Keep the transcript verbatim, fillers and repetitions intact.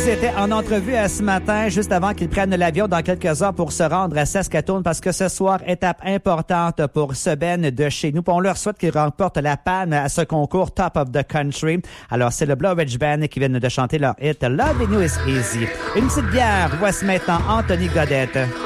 était en entrevue euh, ce matin, juste avant qu'ils prennent l'avion dans quelques heures pour se rendre à Saskatoon, parce que ce soir, étape importante pour ce Ben de chez nous. Puis on leur souhaite qu'ils remportent la palme à ce concours Top of the Country. Alors, c'est le Blue Ridge Band qui viennent de chanter leur hit Loving You is Easy. Une petite bière, voici maintenant Anthony Godette.